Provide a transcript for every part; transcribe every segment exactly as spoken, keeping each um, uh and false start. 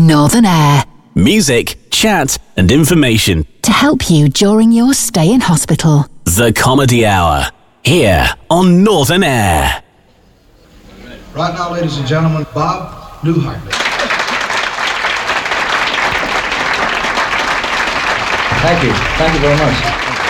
Northern Air. Music, chat and information. To help you during your stay in hospital. The Comedy Hour. Here on Northern Air. Right now, ladies and gentlemen, Bob Newhart. Thank you. Thank you very much.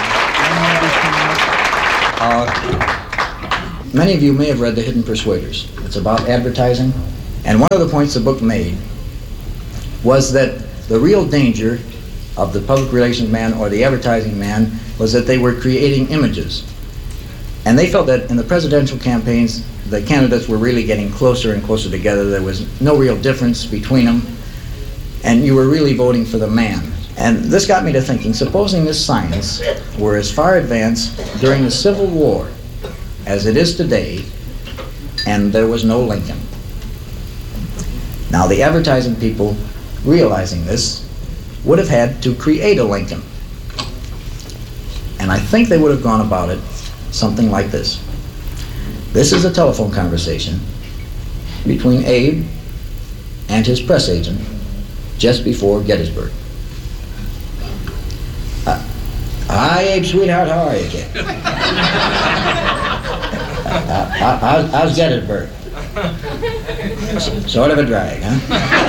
Uh, many of you may have read The Hidden Persuaders. It's about advertising. And one of the points the book made was that the real danger of the public relations man or the advertising man was that they were creating images. And they felt that in the presidential campaigns, the candidates were really getting closer and closer together. There was no real difference between them. And you were really voting for the man. And this got me to thinking, supposing this science were as far advanced during the Civil War as it is today, and there was no Lincoln. Now the advertising people, realizing this, would have had to create a Lincoln. And I think they would have gone about it something like this. This is a telephone conversation between Abe and his press agent just before Gettysburg. Uh, Hi, Abe, sweetheart, how are you, kid? uh, how, how's, how's Gettysburg? S- sort of a drag, huh?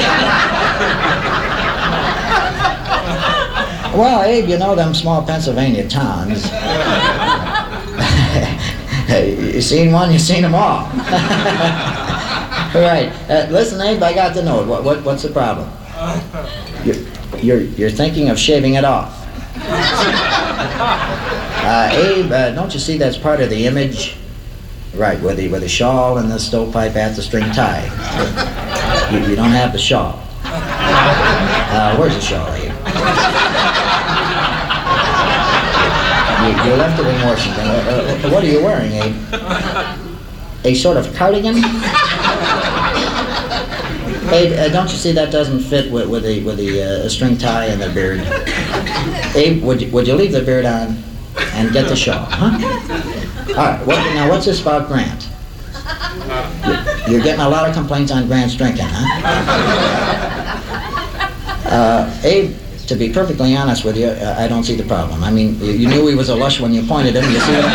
Well, Abe, you know them small Pennsylvania towns. You seen one, you seen them all. Right. Uh, listen, Abe, I got the note. What, what, what's the problem? You're, you're, you're thinking of shaving it off. Uh, Abe, uh, don't you see that's part of the image? Right, with the, with the shawl and the stovepipe at the string tie. You, you don't have the shawl. Uh, where's the shawl, Abe? You, you left it in Washington. Uh, uh, what are you wearing, Abe? A sort of cardigan? Abe, uh, don't you see that doesn't fit with, with the with the uh, string tie and the beard? Abe, would you, would you leave the beard on and get the shawl, huh? All right. What, now, what's this about Grant? You, you're getting a lot of complaints on Grant's drinking, huh? Uh, Abe, to be perfectly honest with you, uh, I don't see the problem. I mean, you, you knew he was a lush when you pointed him. You see him?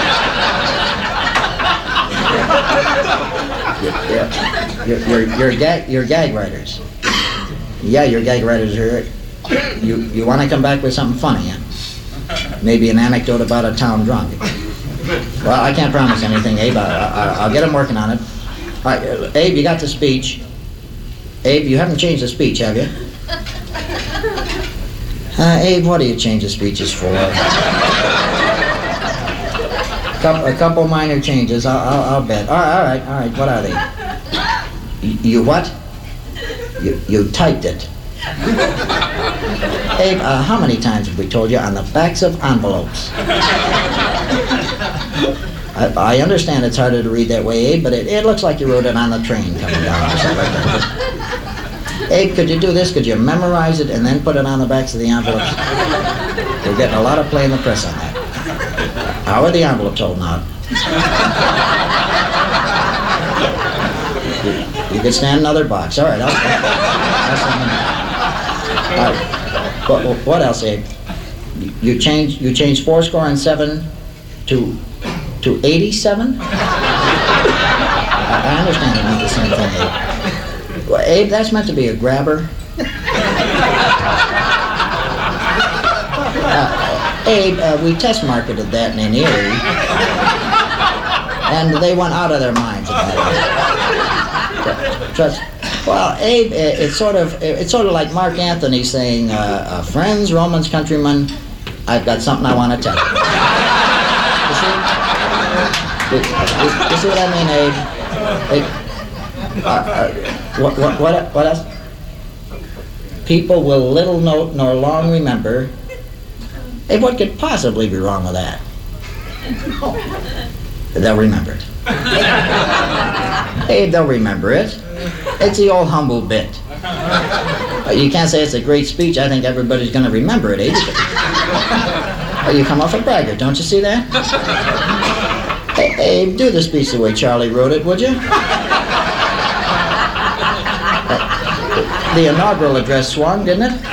You're, you're, you're, you're, gag, you're gag writers. Yeah, you're gag writers. Are, you you want to come back with something funny, huh? Maybe an anecdote about a town drunk. Well, I can't promise anything, Abe. I, I, I'll get him working on it. All right, uh, Abe, you got the speech. Abe, you haven't changed the speech, have you? Uh, Abe, what do you change the speeches for? Couple, a couple minor changes, I'll, I'll, I'll bet. All right, all right, all right, what are they? You, you what? You, you typed it. Abe, uh, how many times have we told you on the backs of envelopes? I, I understand it's harder to read that way, Abe, but it, it looks like you wrote it on the train coming down or something like that. Abe, could you do this? Could you memorize it and then put it on the backs of the envelopes? We're getting a lot of play in the press on that. How are the envelopes holding out? You, you could stand another box. All right, I'll, I'll, I'll, All right. What, what else, Abe? You changed you changed four score and seven to to eighty-seven? I, I understand it meant the same thing, Abe. Well, Abe, that's meant to be a grabber. Uh, Abe, uh, we test marketed that in Erie, and they went out of their minds about it. Trust. Well, Abe, it's sort of it's sort of like Mark Anthony saying, uh, uh, "Friends, Romans, countrymen, I've got something I want to tell you." You see? You, you, you see what I mean, Abe? Abe uh, uh, what, what, what, what else? People will little note nor long remember. Hey, what could possibly be wrong with that? They'll remember it. Hey, they'll remember it. It's the old humble bit. Uh, you can't say it's a great speech. I think everybody's going to remember it, eh? Oh, you come off a braggart, don't you see that? Hey, hey, do the speech the way Charlie wrote it, would you? Uh, the inaugural address swung, didn't it?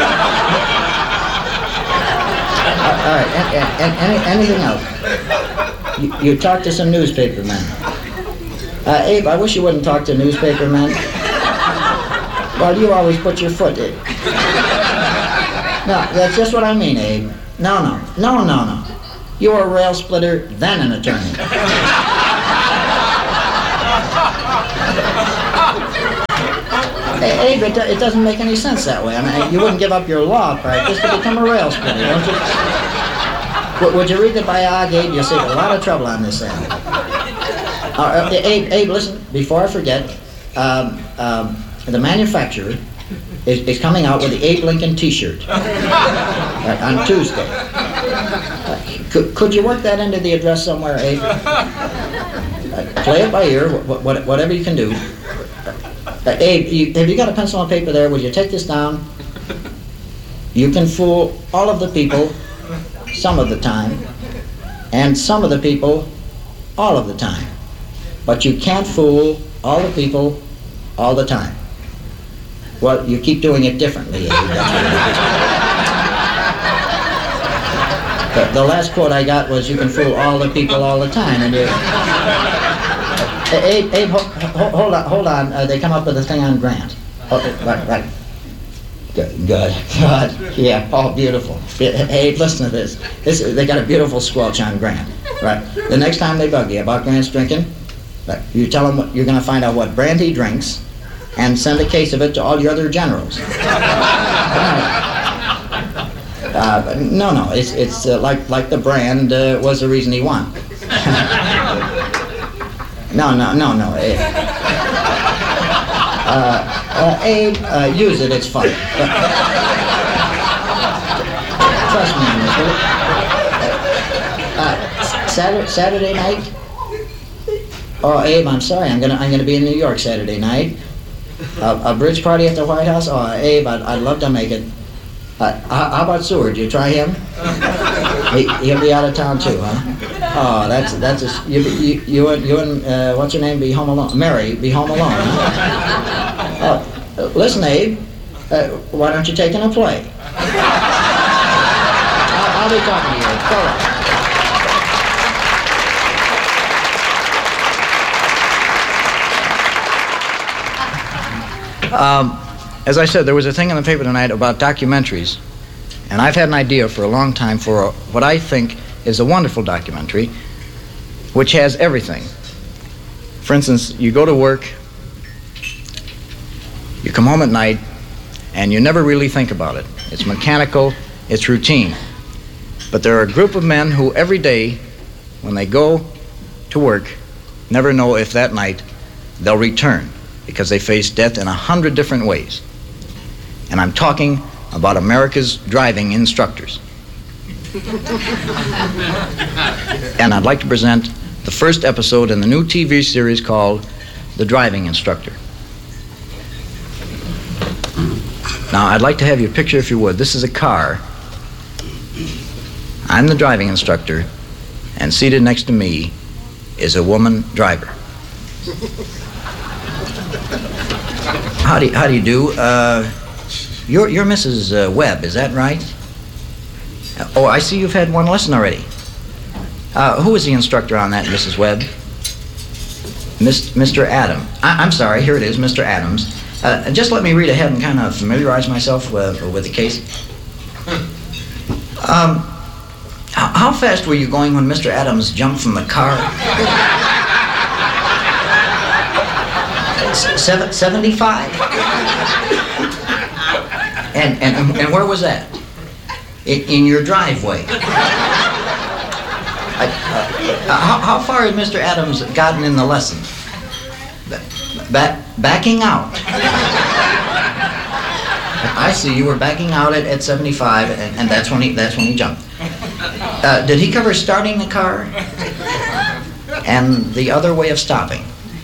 Uh, all right, and, and, and any, anything else? You, you talked to some newspaper men. Uh, Abe, I wish you wouldn't talk to newspaper men. Well, you always put your foot in. No, that's just what I mean, Abe. No, no, no, no, no. You were a rail splitter, then an attorney. Hey, Abe, it, do, it doesn't make any sense that way. I mean, you wouldn't give up your law practice to become a rail splitter, don't you? W would you read the biog, Abe? You'll save a lot of trouble on this end. Uh, Abe, Abe, listen, before I forget, um, um, the manufacturer is, is coming out with the Abe Lincoln T-shirt uh, on Tuesday. Uh, could, could you work that into the address somewhere, Abe? Uh, play it by ear, wh wh whatever you can do. Uh, Abe, you, have you got a pencil and paper there? Would you take this down? You can fool all of the people some of the time, and some of the people all of the time. But you can't fool all the people all the time. Well, you keep doing it differently, Abe. That's what it is. The, the last quote I got was, you can fool all the people all the time. And you, uh, Abe, Abe, ho ho hold on, hold on. Uh, they come up with a thing on Grant. Oh, right, right. Good, good, good. Yeah, oh, beautiful. Abe, listen to this. this. They got a beautiful squelch on Grant. Right. The next time they bug you about Grant's drinking, right, you tell them what, you're going to find out what brand he drinks, and send a case of it to all your other generals. uh, but no, no, it's it's uh, like like the brand uh, was the reason he won. no, no, no, no. Abe. Uh, uh, Abe, uh, use it. It's fun. But, trust me on this. Uh, Saturday, Saturday night. Oh, Abe, I'm sorry. I'm gonna I'm gonna be in New York Saturday night. Uh, a bridge party at the White House? Oh, Abe, I'd, I'd love to make it. Uh, how, how about Seward? You try him? He, he'll be out of town too, huh? Oh, that's that's a, you you you and you and uh, what's her name? Be home alone. Mary, be home alone. Huh? Oh, listen, Abe. Uh, why don't you take in a play? I'll, I'll be talking to you. Go on. Um, as I said, there was a thing in the paper tonight about documentaries, and I've had an idea for a long time for a, what I think is a wonderful documentary, which has everything. For instance, you go to work, you come home at night, and you never really think about it. It's mechanical, it's routine. But there are a group of men who every day, when they go to work, never know if that night they'll return, because they face death in a hundred different ways. And I'm talking about America's driving instructors. And I'd like to present the first episode in the new T V series called The Driving Instructor. Now, I'd like to have you picture, if you would, this is a car. I'm the driving instructor, and seated next to me is a woman driver. How do you, how do you do? Uh, you're, you're Missus Uh, Webb, is that right? Oh, I see you've had one lesson already. Uh, who is the instructor on that, Missus Webb? Miss, Mister Adam. I, I'm sorry, here it is, Mister Adams. Uh, just let me read ahead and kind of familiarize myself with, with the case. Um, how, how fast were you going when Mister Adams jumped from the car? Seven, seventy-five? And, and, and where was that? In, in your driveway. I, uh, how, how far had Mister Adams gotten in the lesson? Back, backing out. I see, you were backing out at, at seventy-five, and, and that's when he that's when he jumped. Uh, did he cover starting the car? And the other way of stopping?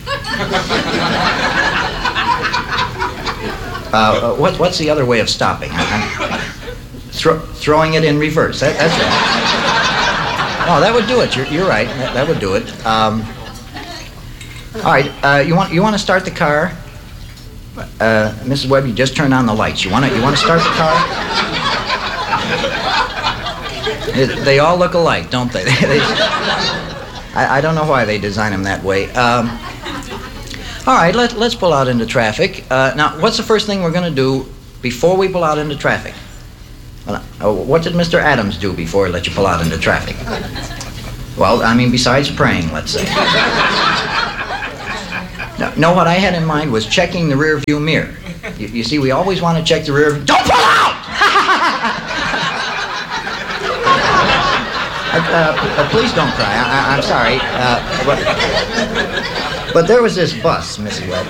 Uh, what, what's the other way of stopping? Thro throwing it in reverse. That, that's right. Oh, that would do it. You're, you're right. That, that would do it. Um, all right. Uh, you want you want to start the car? Uh, Missus Webb, you just turned on the lights. You want to you want to start the car? It, they all look alike, don't they? they I, I don't know why they design them that way. Um, all right, let, let's pull out into traffic. Uh, now, what's the first thing we're going to do before we pull out into traffic? Uh, what did Mister Adams do before he let you pull out into traffic? Well, I mean, besides praying, let's say. No, no, what I had in mind was checking the rear view mirror. You, you see, we always want to check the rear view. Don't pull out! uh, uh, please don't cry. I, I, I'm sorry. Uh, but, but there was this bus, Missus Webb.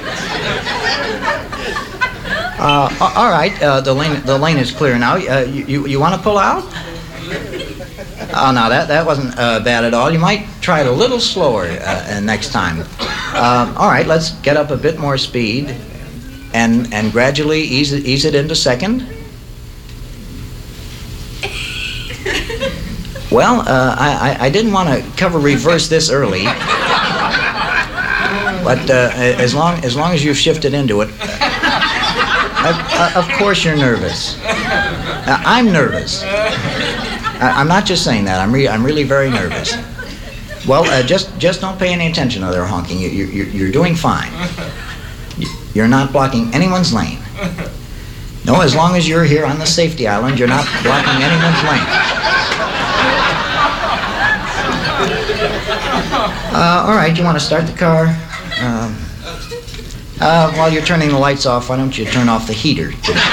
Uh, all right, uh, the lane the lane is clear now. Uh, you you, you want to pull out? Oh, no, that, that wasn't uh, bad at all. You might try it a little slower uh, next time. Um, all right, let's get up a bit more speed and and gradually ease it, ease it into second. Well, uh, I, I didn't want to cover reverse this early, but uh, as long as long as you've shifted into it, uh, of course you're nervous. Uh, I'm nervous. I'm not just saying that. I'm, re- I'm really very nervous. Well, uh, just just don't pay any attention to their honking. You, you, you're doing fine. You're not blocking anyone's lane. No, as long as you're here on the safety island, you're not blocking anyone's lane. Uh, all right, you want to start the car? Um, uh, while you're turning the lights off, why don't you turn off the heater?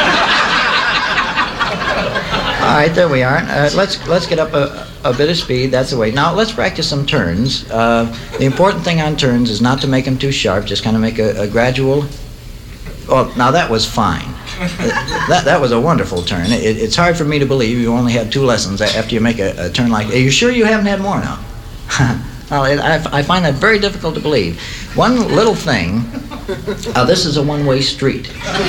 All right, there we are. Uh, let's let's get up a, a bit of speed. That's the way. Now let's practice some turns. Uh, the important thing on turns is not to make them too sharp. Just kind of make a, a gradual. Oh, now that was fine. that that was a wonderful turn. It, it's hard for me to believe you only had two lessons after you make a, a turn like. Are you sure you haven't had more now? Well, it, I, I find that very difficult to believe. One little thing. Uh, this is a one-way street.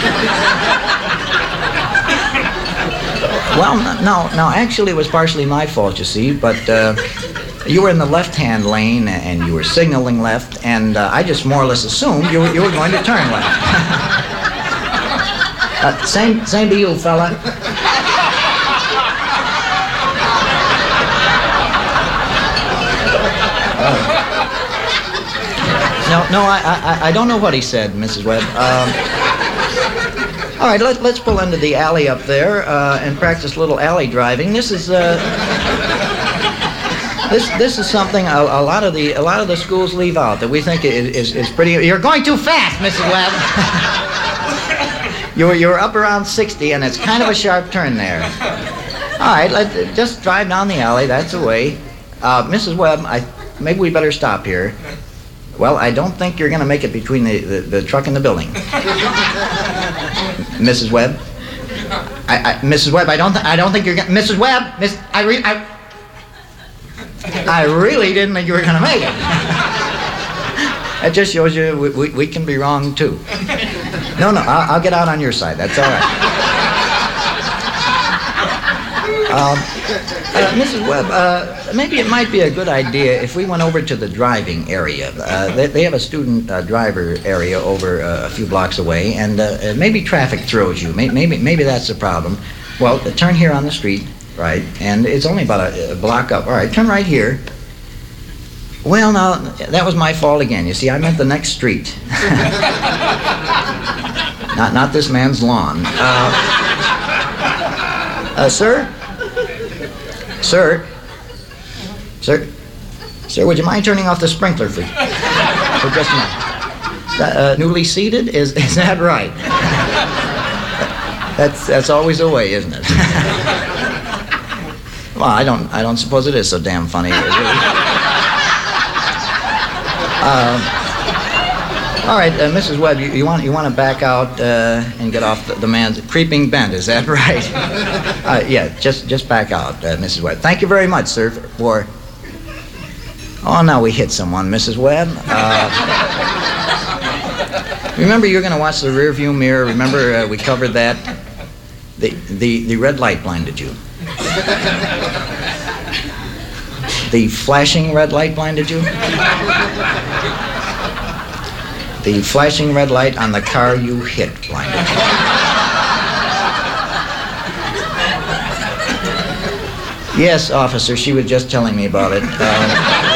Well, no, no, actually it was partially my fault, you see, but uh, you were in the left-hand lane and you were signaling left, and uh, I just more or less assumed you were, you were going to turn left. uh, same, same to you, fella. Uh, no, no, I, I, I don't know what he said, Missus Webb. Um, All right, let, let's pull into the alley up there uh, and practice a little alley driving. This is uh, this this is something a, a lot of the a lot of the schools leave out that we think is is, is pretty. You're going too fast, Missus Webb. you're you're up around sixty, and it's kind of a sharp turn there. All right, let just drive down the alley. That's the way. Uh, Missus Webb, I maybe we better stop here. Well, I don't think you're going to make it between the, the, the truck and the building. Missus Webb? I, I, Missus Webb, I don't, th- I don't think you're going to... Missus Webb! Miss, I, re- I, I really didn't think you were going to make it. That just shows you we, we, we can be wrong, too. No, no, I'll, I'll get out on your side. That's all right. Um, uh, Missus Webb, uh, maybe it might be a good idea if we went over to the driving area. Uh, they, they have a student uh, driver area over uh, a few blocks away, and uh, maybe traffic throws you. Maybe maybe that's the problem. Well, turn here on the street, right? And it's only about a, a block up. All right, turn right here. Well, now that was my fault again. You see, I meant the next street, not not this man's lawn. Uh, uh, sir. Sir, sir, sir, would you mind turning off the sprinkler for, for just a minute? Uh, newly seated, is is that right? That's that's always the way, isn't it? Well, I don't I don't suppose it is so damn funny. Is it? Uh, all right, uh, Missus Webb, you, you want you want to back out uh, and get off the, the man's creeping bend, is that right? Uh, yeah, just just back out, uh, Missus Webb. Thank you very much, sir, for... Oh, now we hit someone, Missus Webb. Uh, remember, you're going to watch the rear view mirror. Remember, uh, we covered that. The, the, the red light blinded you. The flashing red light blinded you. The flashing red light on the car you hit blinded you. Yes, officer, she was just telling me about it. Um,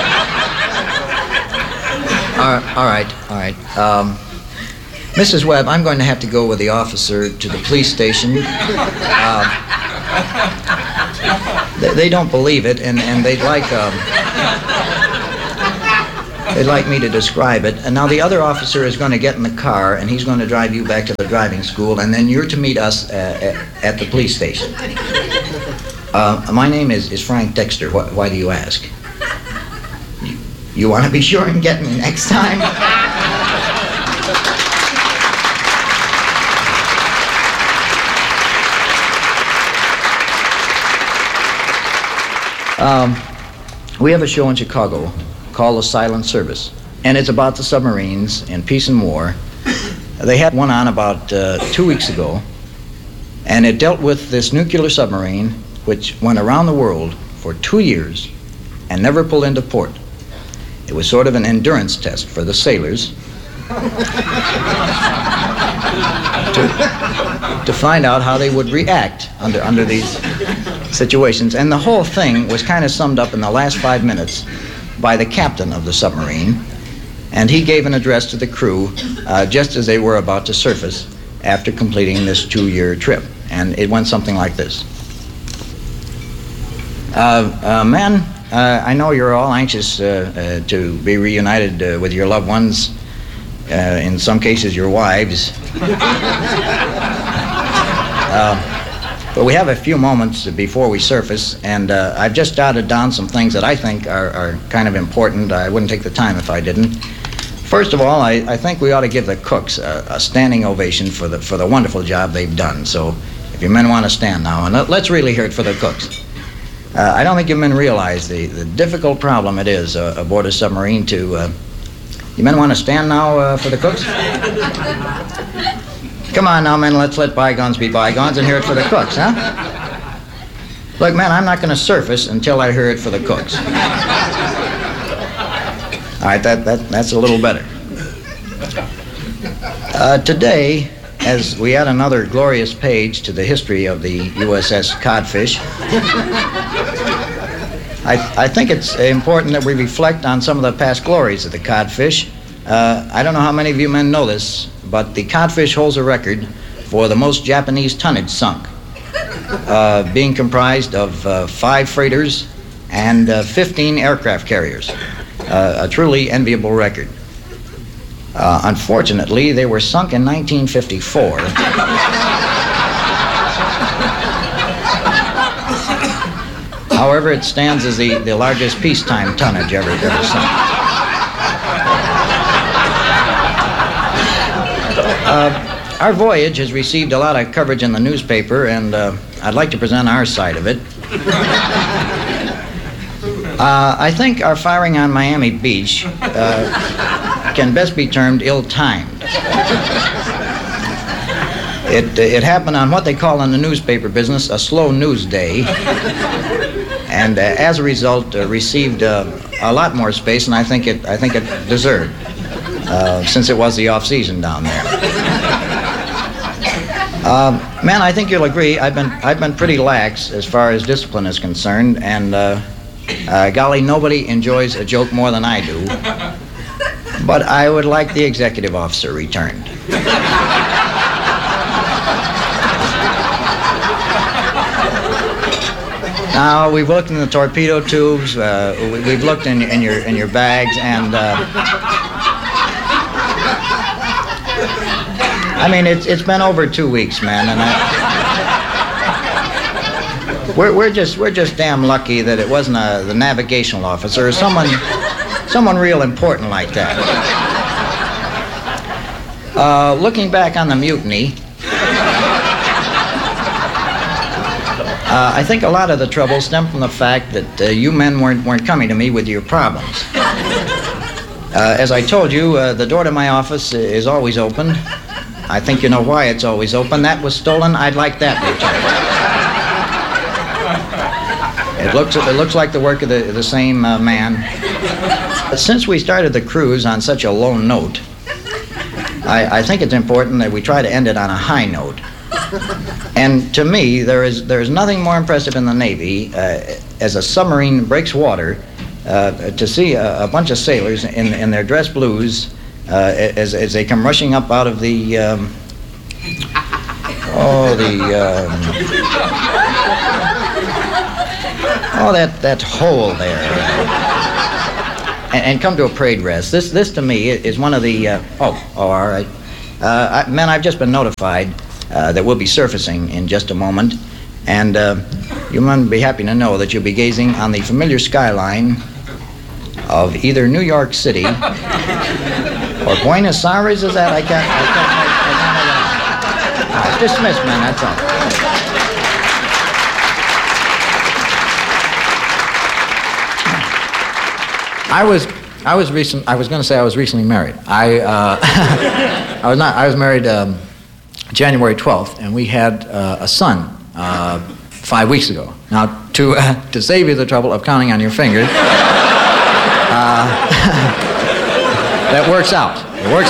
all, all right, all right. Um, Missus Webb, I'm going to have to go with the officer to the police station. Uh, they, they don't believe it, and, and they'd like um, they'd like me to describe it. And now the other officer is going to get in the car, and he's going to drive you back to the driving school, and then you're to meet us uh, at, at the police station. Uh, my name is, is Frank Dexter. Why, why do you ask? You, you want to be sure and get me next time? Um, we have a show in Chicago called The Silent Service, and it's about the submarines in peace and war. They had one on about uh, two weeks ago, and it dealt with this nuclear submarine which went around the world for two years and never pulled into port. It was sort of an endurance test for the sailors to, to find out how they would react under, under these situations. And the whole thing was kind of summed up in the last five minutes by the captain of the submarine, and he gave an address to the crew uh, just as they were about to surface after completing this two-year trip. And it went something like this. Uh, uh, men, uh, I know you're all anxious uh, uh, to be reunited uh, with your loved ones, uh, in some cases your wives. uh, but we have a few moments before we surface, and uh, I've just jotted down some things that I think are, are kind of important. I wouldn't take the time if I didn't. First of all, I, I think we ought to give the cooks a, a standing ovation for the, for the wonderful job they've done. So if you men want to stand now, and let, let's really hear it for the cooks. Uh, I don't think you men realize the, the difficult problem it is uh, aboard a submarine to... Uh, you men want to stand now uh, for the cooks? Come on now, men, let's let bygones be bygones and hear it for the cooks, huh? Look, man, I'm not going to surface until I hear it for the cooks. All right, that, that, that's a little better. Uh, today, as we add another glorious page to the history of the U S S Codfish, I, I think it's important that we reflect on some of the past glories of the Codfish. Uh, I don't know how many of you men know this, but the Codfish holds a record for the most Japanese tonnage sunk, uh, being comprised of uh, five freighters and uh, fifteen aircraft carriers. Uh, a truly enviable record. Uh, unfortunately, they were sunk in nineteen fifty-four. However, it stands as the, the largest peacetime tonnage ever, ever sunk. Uh, our voyage has received a lot of coverage in the newspaper, and uh, I'd like to present our side of it. Uh, I think our firing on Miami Beach uh, can best be termed ill-timed. It, it happened on what they call in the newspaper business a slow news day, and uh, as a result uh, received uh, a lot more space than I think it, I think it deserved, uh, since it was the off-season down there. Uh, man, I think you'll agree, I've been, I've been pretty lax as far as discipline is concerned, and uh, uh, golly, nobody enjoys a joke more than I do, but I would like the executive officer returned. Now, we've looked in the torpedo tubes, uh, we, we've looked in, in, your, in your bags, and uh, I mean, it's, it's been over two weeks, man, and I, we're, we're, just, we're just damn lucky that it wasn't a, the navigational officer or someone, someone real important like that. Uh, looking back on the mutiny, Uh, I think a lot of the trouble stemmed from the fact that uh, you men weren't, weren't coming to me with your problems. Uh, as I told you, uh, the door to my office is always open. I think you know why it's always open. That was stolen. I'd like that returned. It looks, it looks like the work of the, the same uh, man. Since we started the cruise on such a low note, I, I think it's important that we try to end it on a high note. And to me, there is there is nothing more impressive in the Navy uh, as a submarine breaks water uh, to see a, a bunch of sailors in in their dress blues uh, as as they come rushing up out of the um, oh the um, oh that that hole there. And, and come to a parade rest. This, this to me is one of the. Uh, oh, oh, all right, uh, I, men. I've just been notified uh, that we'll be surfacing in just a moment, and uh, you might be happy to know that you'll be gazing on the familiar skyline of either New York City or Buenos Aires. Is that? I can't. I can't. I can't all right, dismissed, man. That's all. I was, I was recent. I was going to say I was recently married. I, uh, I was not. I was married um, January twelfth, and we had uh, a son uh, five weeks ago. Now, to uh, to save you the trouble of counting on your fingers, uh, that works out. It works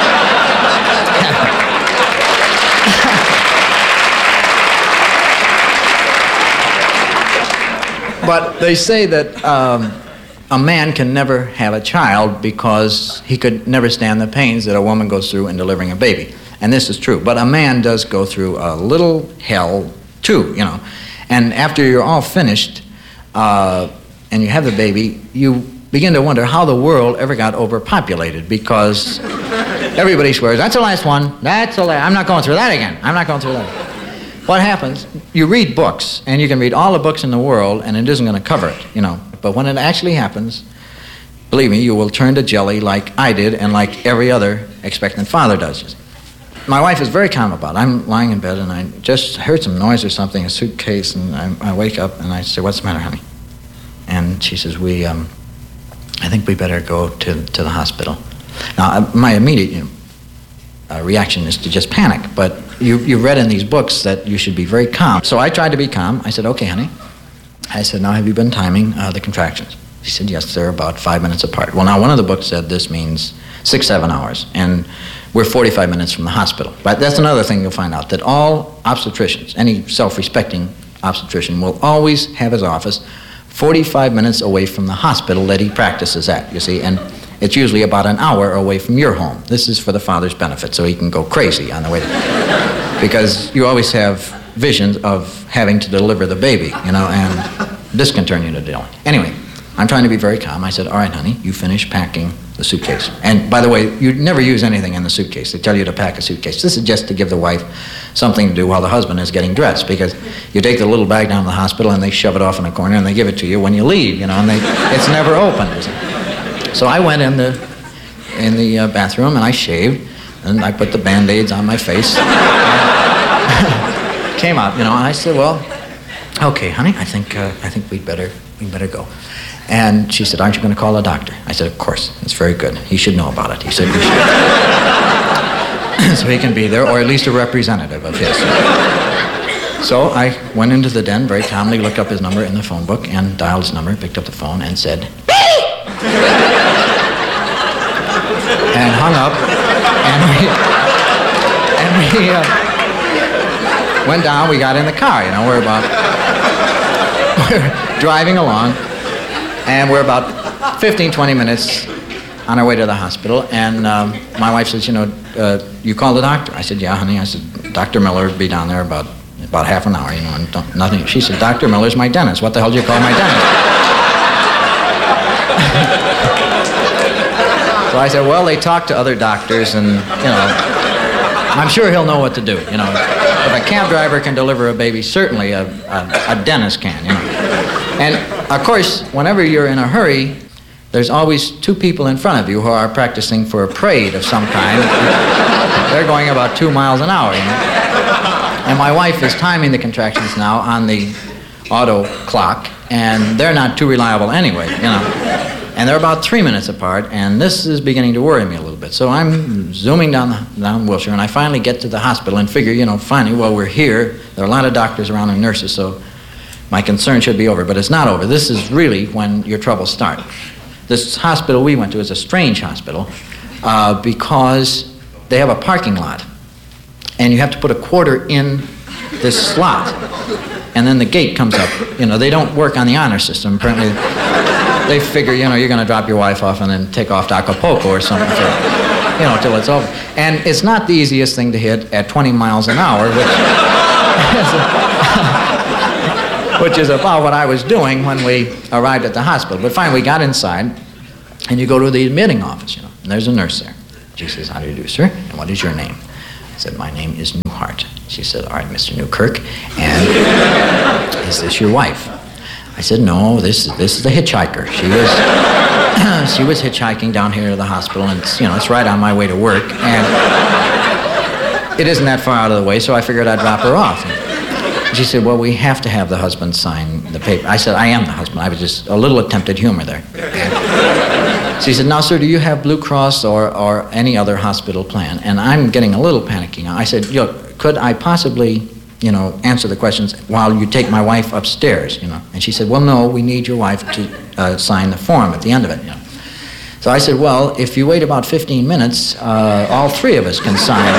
out. But they say that. Um, A man can never have a child because he could never stand the pains that a woman goes through in delivering a baby. And this is true. But a man does go through a little hell, too, you know. And after you're all finished uh, and you have the baby, you begin to wonder how the world ever got overpopulated, because everybody swears, that's the last one, that's the last, I'm not going through that again, I'm not going through that. What happens, you read books, and you can read all the books in the world, and it isn't going to cover it, you know. But when it actually happens, believe me, you will turn to jelly like I did and like every other expectant father does. My wife is very calm about it. I'm lying in bed, and I just heard some noise or something, a suitcase, and I, I wake up, and I say, what's the matter, honey? And she says, we, um, I think we better go to, to the hospital. Now, uh, my immediate you know, uh, reaction is to just panic, but you, you read in these books that you should be very calm. So I tried to be calm. I said, okay, honey. I said, now have you been timing uh, the contractions? She said, yes, they're about five minutes apart. Well, now one of the books said this means six, seven hours, and we're forty-five minutes from the hospital. But that's another thing you'll find out, that all obstetricians, any self-respecting obstetrician, will always have his office forty-five minutes away from the hospital that he practices at, you see, and it's usually about an hour away from your home. This is for the father's benefit, so he can go crazy on the way to, because you always have visions of having to deliver the baby, you know, and this can turn you into deal. Anyway, I'm trying to be very calm. I said, all right, honey, you finish packing the suitcase. And by the way, you never use anything in the suitcase. They tell you to pack a suitcase. This is just to give the wife something to do while the husband is getting dressed, because you take the little bag down to the hospital and they shove it off in a corner and they give it to you when you leave, you know, and they, it's never opened. So I went in the, in the uh, bathroom and I shaved, and I put the Band-Aids on my face. Came out, you know, and I said, well, okay, honey, I think uh, I think we'd better we'd better go. And she said, aren't you going to call a doctor? I said, of course, that's very good. He should know about it. He said, we should. So he can be there, or at least a representative of his. So I went into the den very calmly, looked up his number in the phone book, and dialed his number, picked up the phone, and said, and hung up, and we, and we uh, went down, we got in the car, you know, we're about, we're driving along, and we're about fifteen, twenty minutes on our way to the hospital, and um, my wife says, you know, uh, you call the doctor? I said, yeah, honey. I said, Doctor Miller will be down there about about half an hour, you know, and don't, nothing. She said, Doctor Miller's my dentist. What the hell do you call my dentist? So I said, well, they talk to other doctors, and, you know, I'm sure he'll know what to do, you know. If a cab driver can deliver a baby, certainly a, a, a dentist can, you know. And, of course, whenever you're in a hurry, there's always two people in front of you who are practicing for a parade of some kind. They're going about two miles an hour, you know. And my wife is timing the contractions now on the auto clock, and they're not too reliable anyway, you know. And they're about three minutes apart, and this is beginning to worry me a little bit. So I'm zooming down, the, down Wilshire, and I finally get to the hospital and figure, you know, finally, well, we're here. There are a lot of doctors around and nurses, so my concern should be over. But it's not over. This is really when your troubles start. This hospital we went to is a strange hospital uh, because they have a parking lot, and you have to put a quarter in this slot, and then the gate comes up. You know, they don't work on the honor system. Apparently, they figure, you know, you're going to drop your wife off and then take off to Acapulco or something, for, you know, till it's over. And it's not the easiest thing to hit at twenty miles an hour, which which is about what I was doing when we arrived at the hospital. But finally, we got inside, and you go to the admitting office, you know, and there's a nurse there. She says, "How do you do, sir? And what is your name?" I said, "My name is Newhart." She said, "All right, Mister Newkirk, and is this your wife?" I said, "No, this this is the hitchhiker. She was she was hitchhiking down here to the hospital, and it's, you know, it's right on my way to work, and it isn't that far out of the way, so I figured I'd drop her off." And she said, "Well, we have to have the husband sign the paper." I said, "I am the husband." I was just a little attempted humor there. And she said, "Now, sir, do you have Blue Cross or or any other hospital plan?" And I'm getting a little panicky now. I said, "Look, could I possibly, you know, answer the questions while you take my wife upstairs, you know?" And she said, "Well, no, we need your wife to uh, sign the form at the end of it, you know." So I said, "Well, if you wait about fifteen minutes, uh, all three of us can sign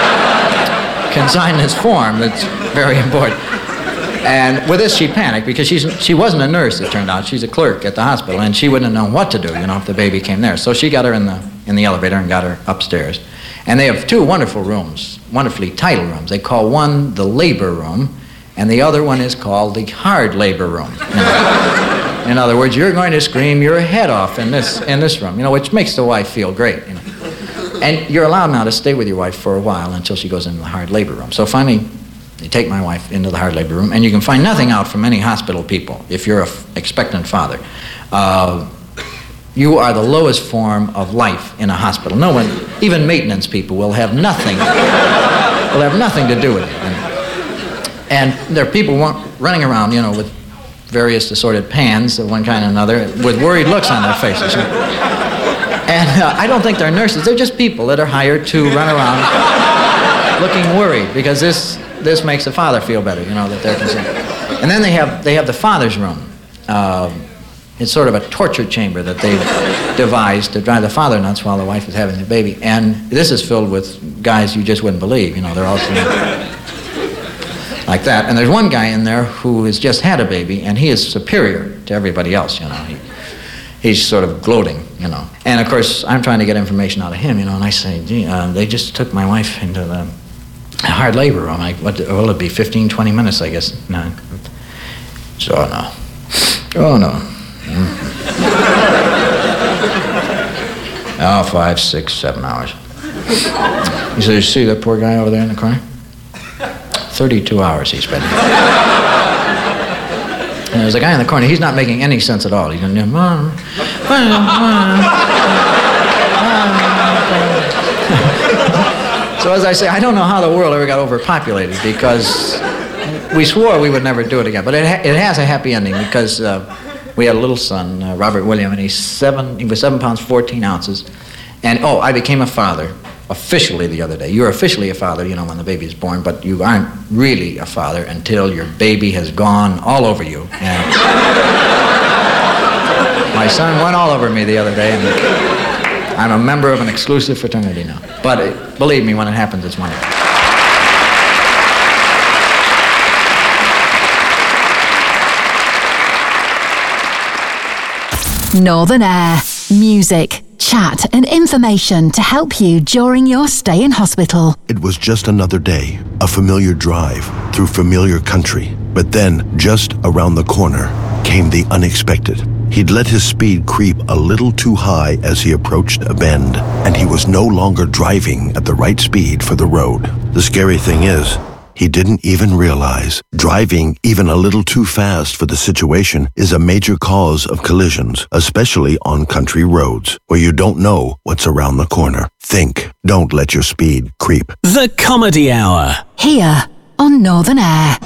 can sign this form. That's very important." And with this, she panicked because she's she wasn't a nurse, it turned out. She's a clerk at the hospital, and she wouldn't have known what to do, you know, if the baby came there. So she got her in the in the elevator and got her upstairs. And they have two wonderful rooms, wonderfully titled rooms. They call one the labor room, and the other one is called the hard labor room. You know? In other words, you're going to scream your head off in this in this room, you know, which makes the wife feel great. You know? And you're allowed now to stay with your wife for a while until she goes into the hard labor room. So finally, they take my wife into the hard labor room, and you can find nothing out from any hospital people if you're an f- expectant father. Uh, You are the lowest form of life in a hospital. No one, even maintenance people, will have nothing, will have nothing to do with it. And, and there are people running around, you know, with various assorted pans of one kind or another, with worried looks on their faces. And uh, I don't think they're nurses. They're just people that are hired to run around looking worried, because this this makes the father feel better, you know, that they're concerned. And then they have they have the father's room. Uh, It's sort of a torture chamber that they've devised to drive the father nuts while the wife is having the baby. And this is filled with guys you just wouldn't believe. You know, they're all like that. And there's one guy in there who has just had a baby, and he is superior to everybody else, you know. He, he's sort of gloating, you know. And, of course, I'm trying to get information out of him, you know, and I say, gee, uh, they just took my wife into the hard labor room. I, what, will it be fifteen, twenty minutes, I guess? No. So, oh, no. Oh, no. Mm. Oh, five, six, seven hours. You say, you see that poor guy over there in the corner? thirty-two hours he's spent. And there's a guy in the corner, he's not making any sense at all. He's going, so as I say, I don't know how the world ever got overpopulated, because we swore we would never do it again. But it, ha- it has a happy ending, because uh, we had a little son, uh, Robert William, and he's seven, he was seven pounds, fourteen ounces. And, oh, I became a father officially the other day. You're officially a father, you know, when the baby is born, but you aren't really a father until your baby has gone all over you. And my son went all over me the other day, and I'm a member of an exclusive fraternity now. But it, believe me, when it happens, it's wonderful. Northern Air. Music, chat and information to help you during your stay in hospital. It was just another day, a familiar drive through familiar country. But then, just around the corner, came the unexpected. He'd let his speed creep a little too high as he approached a bend, and he was no longer driving at the right speed for the road. The scary thing is, he didn't even realize driving even a little too fast for the situation is a major cause of collisions, especially on country roads where you don't know what's around the corner. Think, don't let your speed creep. The Comedy Hour. Here on Northern Air.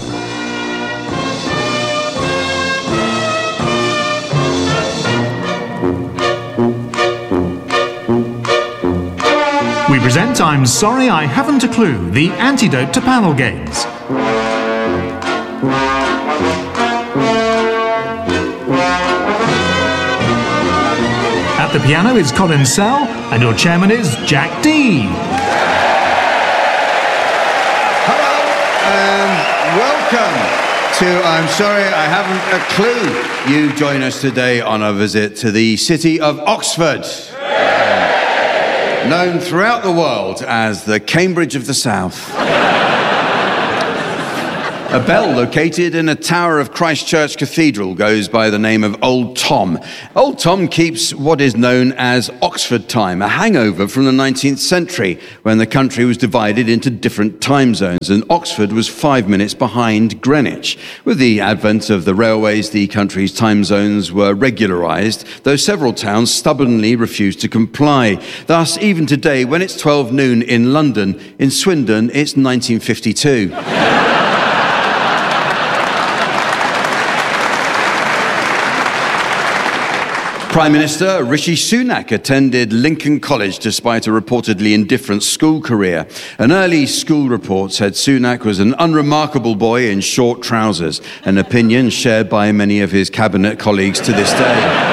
We present I'm Sorry I Haven't a Clue, the antidote to panel games. At the piano is Colin Sell, and your chairman is Jack D. and welcome to I'm Sorry I Haven't a Clue. You join us today on a visit to the city of Oxford, known throughout the world as the Cambridge of the South. A bell located in a tower of Christ Church Cathedral goes by the name of Old Tom. Old Tom keeps what is known as Oxford time, a hangover from the nineteenth century when the country was divided into different time zones and Oxford was five minutes behind Greenwich. With the advent of the railways, the country's time zones were regularised, though several towns stubbornly refused to comply. Thus, even today, when it's twelve noon in London, in Swindon it's nineteen fifty-two. Prime Minister Rishi Sunak attended Lincoln College despite a reportedly indifferent school career. An early school report said Sunak was an unremarkable boy in short trousers, an opinion shared by many of his cabinet colleagues to this day.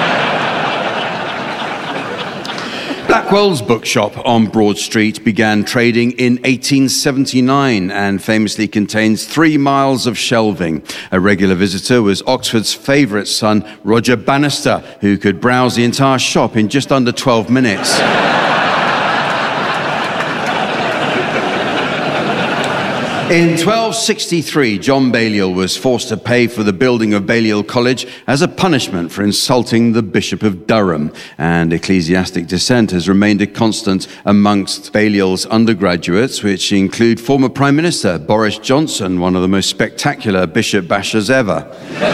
Blackwell's bookshop on Broad Street began trading in eighteen seventy-nine and famously contains three miles of shelving. A regular visitor was Oxford's favourite son, Roger Bannister, who could browse the entire shop in just under twelve minutes. In twelve sixty-three, John Balliol was forced to pay for the building of Balliol College as a punishment for insulting the Bishop of Durham, and ecclesiastic dissent has remained a constant amongst Balliol's undergraduates, which include former Prime Minister Boris Johnson, one of the most spectacular bishop bashers ever.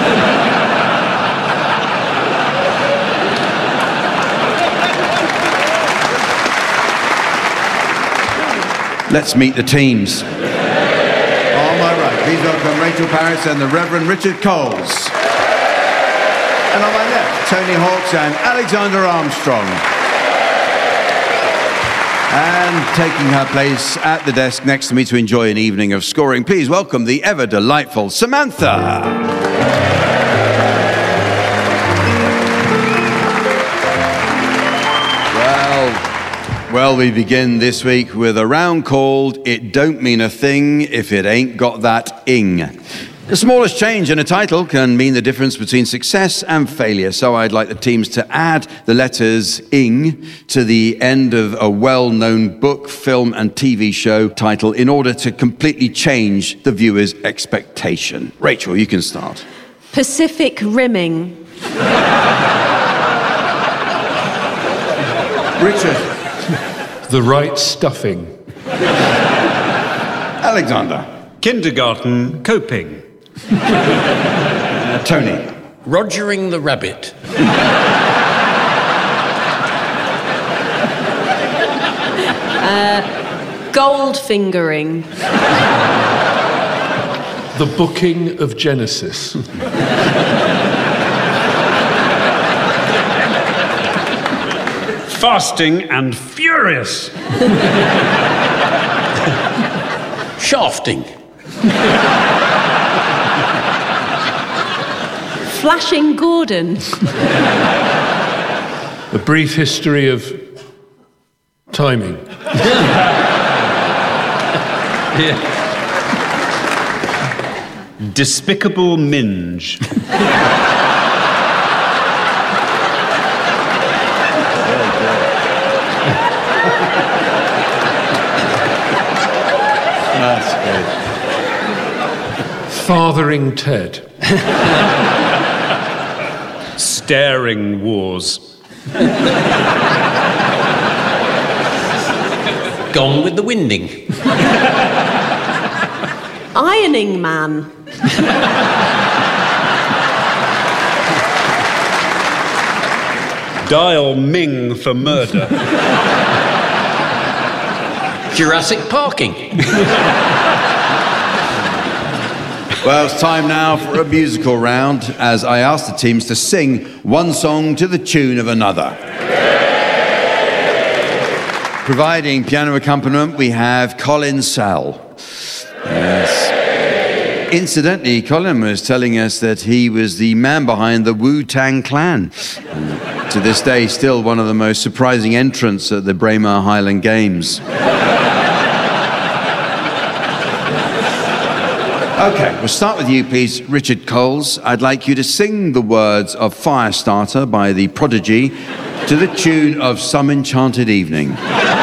Let's meet the teams. On my right, please welcome Rachel Parris and the Reverend Richard Coles. And on my left, Tony Hawks and Alexander Armstrong. And taking her place at the desk next to me to enjoy an evening of scoring, please welcome the ever delightful Samantha. Well, we begin this week with a round called It Don't Mean a Thing If It Ain't Got That Ing. The smallest change in a title can mean the difference between success and failure, so I'd like the teams to add the letters ing to the end of a well-known book, film and T V show title in order to completely change the viewer's expectation. Rachel, you can start. Pacific Rimming. Richard. The Right Stuffing. Alexander. Kindergarten Coping. uh, Tony. Rogering the Rabbit. uh, Goldfingering. The Booking of Genesis. Fasting and Furious. Shafting. Flashing Gordon. A Brief History of Timing. Yeah. Despicable Minge. That's good. Fathering Ted. Staring Wars. Gone with the Winding. Ironing Man. Dial Ming for Murder. Jurassic Parking. Well, it's time now for a musical round as I ask the teams to sing one song to the tune of another. Providing piano accompaniment, we have Colin Sell. Yes. Incidentally, Colin was telling us that he was the man behind the Wu-Tang Clan. And to this day, still one of the most surprising entrants at the Braemar Highland Games. Okay, we'll start with you, please, Richard Coles. I'd like you to sing the words of Firestarter by The Prodigy to the tune of Some Enchanted Evening.